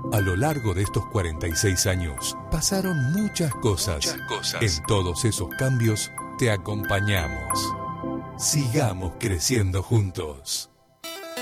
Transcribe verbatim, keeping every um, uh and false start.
A lo largo de estos cuarenta y seis años pasaron muchas cosas. Muchas cosas. En todos esos cambios te acompañamos. Sigamos creciendo juntos.